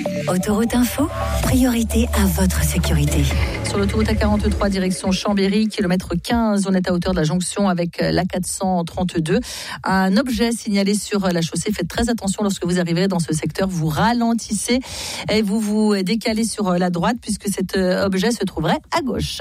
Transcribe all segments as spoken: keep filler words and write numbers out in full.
Autoroute Info, priorité à votre sécurité. Sur l'autoroute A quarante-trois, direction Chambéry, kilomètre quinze, on est à hauteur de la jonction avec l'A quatre cent trente-deux. Un objet signalé sur la chaussée. Faites très attention lorsque vous arriverez dans ce secteur. Vous ralentissez et vous vous décalez sur la droite puisque cet objet se trouverait à gauche.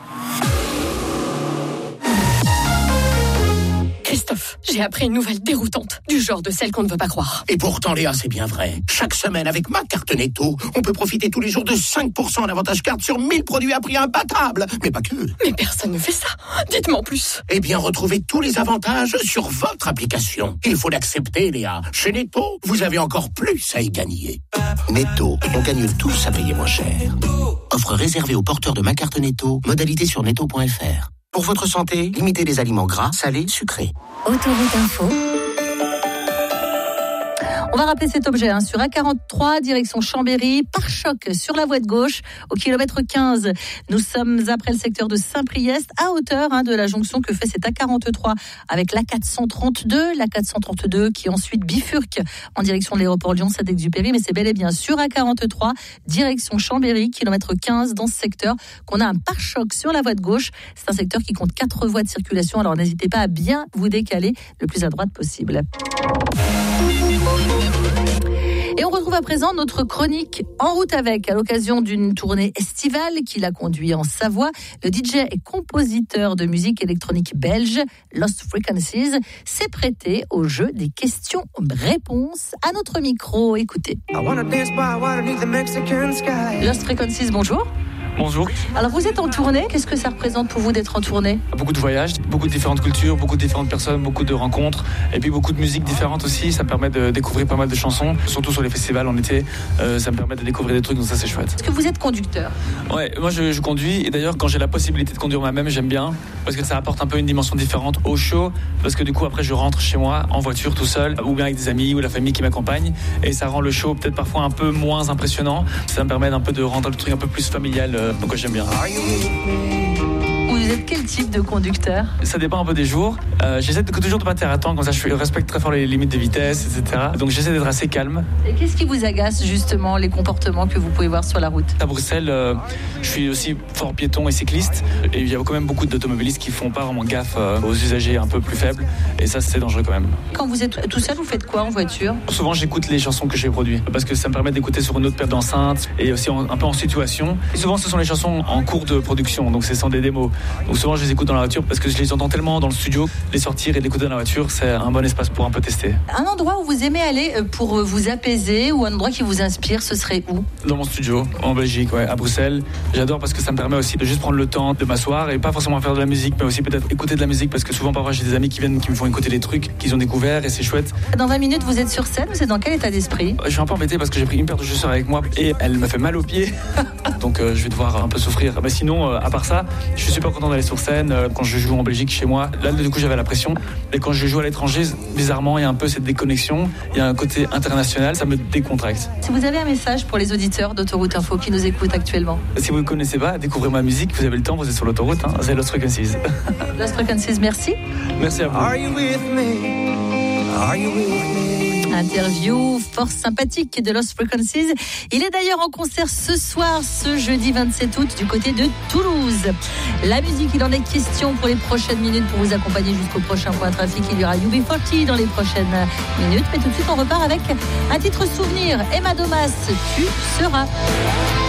Christophe, j'ai appris une nouvelle déroutante, du genre de celle qu'on ne veut pas croire. Et pourtant, Léa, c'est bien vrai. Chaque semaine, avec ma carte Netto, on peut profiter tous les jours de cinq pour cent d'avantage carte sur mille produits à prix imbattable. Mais pas que. Mais personne ne fait ça. Dites-moi en plus. Eh bien, retrouvez tous les avantages sur votre application. Il faut l'accepter, Léa. Chez Netto, vous avez encore plus à y gagner. Netto, on gagne tous à payer moins cher. Offre réservée aux porteurs de ma carte Netto. Modalité sur netto point f r. Pour votre santé, limitez les aliments gras, salés, sucrés. Autoroute Info. On va rappeler cet objet hein, sur A quarante-trois, direction Chambéry, pare-choc sur la voie de gauche, au kilomètre quinze. Nous sommes après le secteur de Saint-Priest, à hauteur hein, de la jonction que fait cet A quarante-trois avec l'A quatre cent trente-deux, l'A quatre cent trente-deux qui ensuite bifurque en direction de l'aéroport Lyon-Saint-Exupéry, mais c'est bel et bien sur A quarante-trois, direction Chambéry, kilomètre quinze, dans ce secteur, qu'on a un pare-choc sur la voie de gauche. C'est un secteur qui compte quatre voies de circulation, alors n'hésitez pas à bien vous décaler le plus à droite possible. Et on retrouve à présent notre chronique En route avec, à l'occasion d'une tournée estivale qu'il a conduit en Savoie. Le D J et compositeur de musique électronique belge, Lost Frequencies, s'est prêté au jeu des questions-réponses à notre micro. Écoutez. Lost Frequencies, bonjour. Bonjour. Alors vous êtes en tournée, qu'est-ce que ça représente pour vous d'être en tournée ? Beaucoup de voyages, beaucoup de différentes cultures, beaucoup de différentes personnes, beaucoup de rencontres et puis beaucoup de musiques différentes aussi. Ça me permet de découvrir pas mal de chansons, surtout sur les festivals en été. Euh, ça me permet de découvrir des trucs, donc ça c'est chouette. Est-ce que vous êtes conducteur ? Ouais, moi je, je conduis et d'ailleurs quand j'ai la possibilité de conduire moi-même, j'aime bien parce que ça apporte un peu une dimension différente au show parce que du coup après je rentre chez moi en voiture tout seul ou bien avec des amis ou la famille qui m'accompagne et ça rend le show peut-être parfois un peu moins impressionnant. Ça me permet un peu de rendre le truc un peu plus familial. Donc j'aime bien. Vous êtes quel type de conducteur ? Ça dépend un peu des jours. Euh, j'essaie de, toujours de pas faire attendre, comme ça je respecte très fort les limites de vitesse, et cetera. Donc j'essaie d'être assez calme. Et qu'est-ce qui vous agace justement, les comportements que vous pouvez voir sur la route ? À Bruxelles, euh, je suis aussi fort piéton et cycliste. Et il y a quand même beaucoup d'automobilistes qui font pas vraiment gaffe euh, aux usagers un peu plus faibles. Et ça, c'est dangereux quand même. Quand vous êtes tout seul, vous faites quoi en voiture ? Souvent, j'écoute les chansons que j'ai produites parce que ça me permet d'écouter sur une autre paire d'enceintes et aussi en, un peu en situation. Et souvent, ce sont les chansons en cours de production, donc ce sont des démos. Donc souvent, je les écoute dans la voiture parce que je les entends tellement dans le studio. Les sortir et l'écouter dans la voiture, c'est un bon espace pour un peu tester. Un endroit où vous aimez aller pour vous apaiser ou un endroit qui vous inspire, ce serait où ? Dans mon studio, en Belgique, ouais, à Bruxelles. J'adore parce que ça me permet aussi de juste prendre le temps de m'asseoir et pas forcément faire de la musique, mais aussi peut-être écouter de la musique parce que souvent, parfois, j'ai des amis qui viennent, qui me font écouter des trucs qu'ils ont découverts et c'est chouette. Dans vingt minutes, vous êtes sur scène, vous êtes dans quel état d'esprit ? Je suis un peu embêté parce que j'ai pris une paire de chaussures avec moi et elle me fait mal aux pieds. Donc euh, je vais devoir un peu souffrir. Mais sinon, euh, à part ça, je suis super content d'aller sur scène. Euh, quand je joue en Belgique chez moi, là du coup j'avais la pression. Et quand je joue à l'étranger, bizarrement, il y a un peu cette déconnexion. Il y a un côté international, ça me décontracte. Si vous avez un message pour les auditeurs d'Autoroute Info qui nous écoutent actuellement. Si vous ne connaissez pas, découvrez ma musique. Vous avez le temps, vous êtes sur l'autoroute. Hein, c'est Lost Frequencies. Lost Frequencies, merci. Merci à vous. Are you with me? Are you with me? Interview fort sympathique de Lost Frequencies. Il est d'ailleurs en concert ce soir, ce jeudi vingt-sept août, du côté de Toulouse. La musique, il en est question pour les prochaines minutes pour vous accompagner jusqu'au prochain point trafic. Il y aura U B quarante dans les prochaines minutes. Mais tout de suite, on repart avec un titre souvenir. Emma Domas, Tu seras.